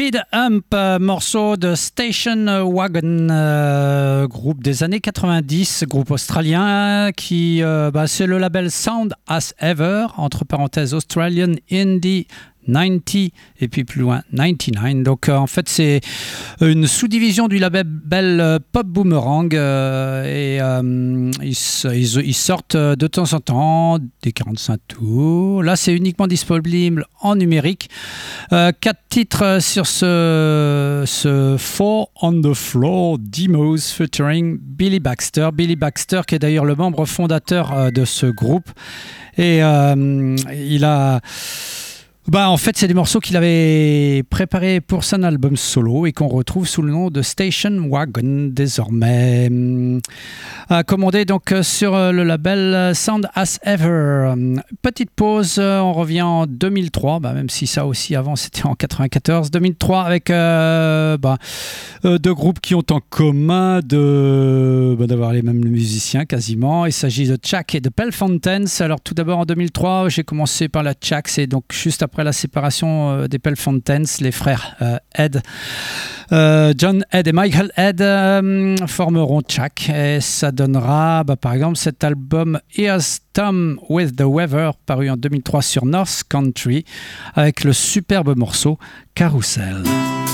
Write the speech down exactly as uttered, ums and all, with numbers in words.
Speed Hump, euh, morceau de Station Wagon, euh, groupe des années quatre-vingt-dix, groupe australien qui, euh, bah, c'est le label Sound As Ever, entre parenthèses Australian Indie quatre-vingt-dix et puis plus loin quatre-vingt-dix-neuf. Donc euh, en fait c'est une sous-division du label euh, Pop Boomerang euh, et euh, ils, ils, ils sortent de temps en temps des quarante-cinq tours. Là c'est uniquement disponible en numérique. Euh, quatre titres sur ce, ce Four on the Floor Demos featuring Billy Baxter. Billy Baxter qui est d'ailleurs le membre fondateur euh, de ce groupe et euh, il a Bah, en fait, c'est des morceaux qu'il avait préparés pour son album solo et qu'on retrouve sous le nom de Station Wagon désormais. Euh, commandé donc sur le label Sound As Ever. Petite pause, on revient en deux mille trois, bah, même si ça aussi avant c'était en quatre-vingt-quatorze. deux mille trois avec euh, bah, euh, deux groupes qui ont en commun de, bah, d'avoir les mêmes musiciens quasiment. Il s'agit de Chak et de Pale Fountains. Alors tout d'abord en deux mille trois, j'ai commencé par la Chak, c'est donc juste après Après la séparation euh, des Pale Fountains, les frères euh, Ed, euh, John Ed et Michael Ed euh, formeront Chak et ça donnera bah, par exemple cet album Here's Tom with the Weather paru en deux mille trois sur North Country avec le superbe morceau Carousel.